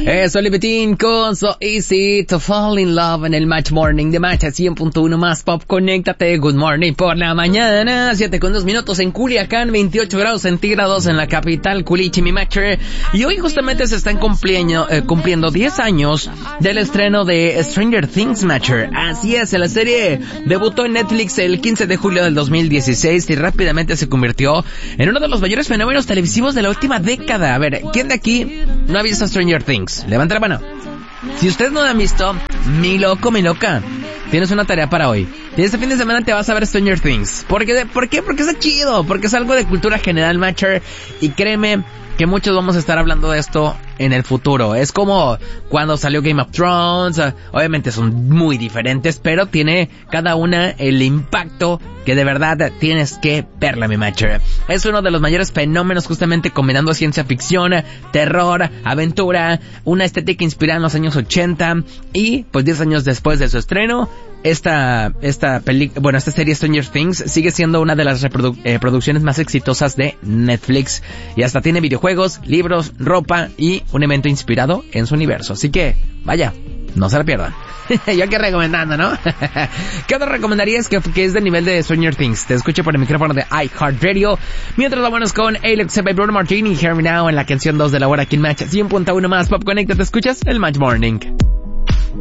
Olivetín con So Easy to Fall in Love en el Match Morning de Match 100.1 más Pop. Conéctate, good morning por la mañana. 7:02 en Culiacán, 28 grados centígrados en la capital Culichi, mi Matcher. Y hoy justamente se están cumpliendo 10 años del estreno de Stranger Things, Matcher. Así es, la serie debutó en Netflix el 15 de julio del 2016 y rápidamente se convirtió en uno de los mayores fenómenos televisivos de la última década. A ver, ¿quién de aquí no ha visto Stranger Things? Levanta la mano. Si usted no lo ha visto, mi loco, mi loca, tienes una tarea para hoy. Y este fin de semana te vas a ver Stranger Things. ¿Por qué? Porque está chido, porque es algo de cultura general, Matcher. Y créeme que muchos vamos a estar hablando de esto en el futuro. Es como cuando salió Game of Thrones. Obviamente son muy diferentes, pero tiene cada una el impacto que de verdad tienes que verla, mi Matcher. Es uno de los mayores fenómenos, justamente combinando ciencia ficción, terror, aventura, una estética inspirada en los años 80 y pues 10 años después de su estreno, esta serie Stranger Things sigue siendo una de las producciones más exitosas de Netflix y hasta tiene videojuegos, libros, ropa y un evento inspirado en su universo. Así que, vaya, no se la pierdan. Yo aquí recomendando, ¿no? ¿Qué otro recomendarías que es del nivel de Stranger Things? Te escucho por el micrófono de iHeartRadio. Mientras vámonos con Alex y Bruno Martini, Hear Me Now en la canción 2 de la hora aquí en Match 100.1 más Pop. Connecta, te escuchas el Match Morning.